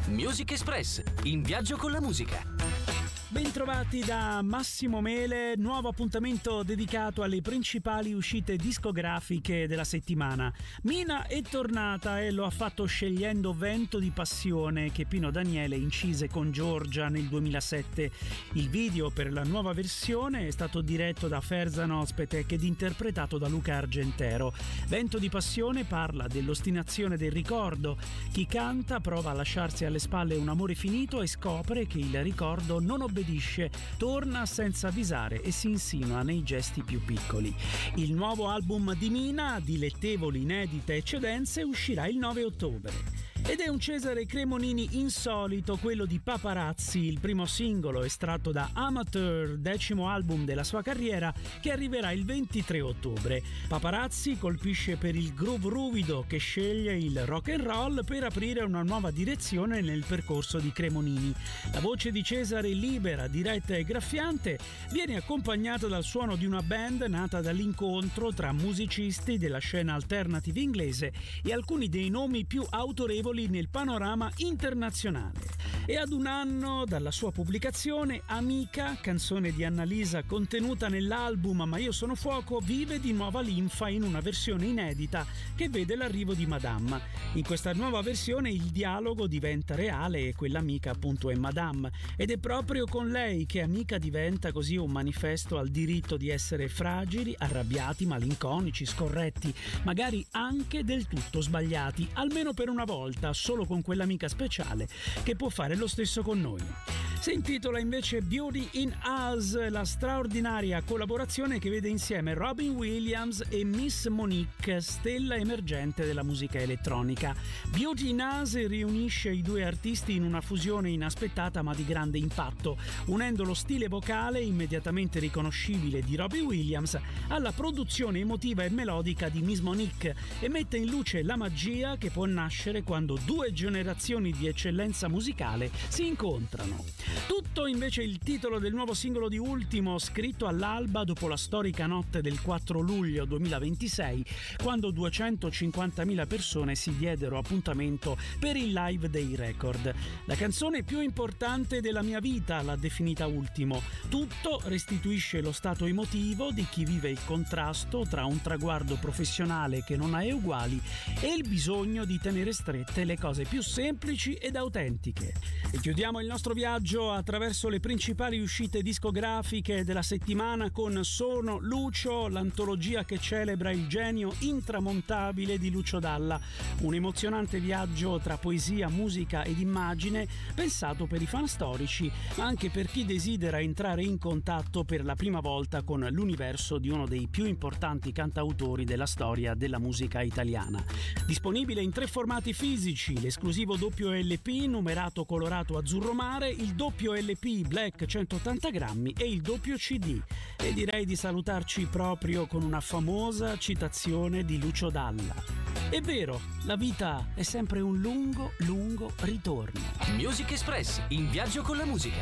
Music Express, in viaggio con la musica. Bentrovati da Massimo Mele, nuovo appuntamento dedicato alle principali uscite discografiche della settimana. Mina è tornata e lo ha fatto scegliendo Vento di Passione, che Pino Daniele incise con Giorgia nel 2007. Il video per la nuova versione è stato diretto da Ferzan Ozpetek ed interpretato da Luca Argentero. Vento di Passione parla dell'ostinazione del ricordo. Chi canta prova a lasciarsi alle spalle un amore finito e scopre che il ricordo non obbedisce, torna senza avvisare e si insinua nei gesti più piccoli. Il nuovo album di Mina, Dilettevoli inedite eccedenze, uscirà il 9 ottobre. Ed è un Cesare Cremonini insolito quello di Paparazzi, il primo singolo estratto da Amateur, 10° album della sua carriera, che arriverà il 23 ottobre. Paparazzi colpisce per il groove ruvido che sceglie il rock and roll per aprire una nuova direzione nel percorso di Cremonini. La voce di Cesare, libera, diretta e graffiante, viene accompagnata dal suono di una band nata dall'incontro tra musicisti della scena alternative inglese e alcuni dei nomi più autorevoli nel panorama internazionale. E ad un anno dalla sua pubblicazione, Amica, canzone di Annalisa contenuta nell'album Ma io sono fuoco, vive di nuova linfa in una versione inedita che vede l'arrivo di Madame. In questa nuova versione il dialogo diventa reale e quell'amica appunto è Madame, ed è proprio con lei che Amica diventa così un manifesto al diritto di essere fragili, arrabbiati, malinconici, scorretti, magari anche del tutto sbagliati, almeno per una volta, solo con quell'amica speciale che può fare lo stesso con noi. Si intitola invece Beauty in Us, la straordinaria collaborazione che vede insieme Robin Williams e Miss Monique, stella emergente della musica elettronica. Beauty in Us riunisce i due artisti in una fusione inaspettata ma di grande impatto, unendo lo stile vocale immediatamente riconoscibile di Robin Williams alla produzione emotiva e melodica di Miss Monique, e mette in luce la magia che può nascere quando due generazioni di eccellenza musicale si incontrano. Tutto invece il titolo del nuovo singolo di Ultimo, scritto all'alba dopo la storica notte del 4 luglio 2026, quando 250.000 persone si diedero appuntamento per il live dei Record. La canzone più importante della mia vita, l'ha definita Ultimo. Tutto restituisce lo stato emotivo di chi vive il contrasto tra un traguardo professionale che non ha eguali e il bisogno di tenere strette le cose più semplici ed autentiche. E chiudiamo il nostro viaggio attraverso le principali uscite discografiche della settimana con Sono Lucio, l'antologia che celebra il genio intramontabile di Lucio Dalla, un emozionante viaggio tra poesia, musica ed immagine pensato per i fan storici, ma anche per chi desidera entrare in contatto per la prima volta con l'universo di uno dei più importanti cantautori della storia della musica italiana. Disponibile in 3 formati fisici, l'esclusivo doppio LP numerato colorato azzurro mare, il doppio LP Black 180 grammi e il doppio CD. E direi di salutarci proprio con una famosa citazione di Lucio Dalla. È vero, la vita è sempre un lungo, lungo ritorno. Music Express, in viaggio con la musica.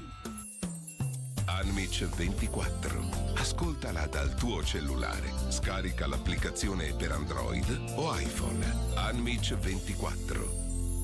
Anmic 24. Ascoltala dal tuo cellulare. Scarica l'applicazione per Android o iPhone. Anmic 24.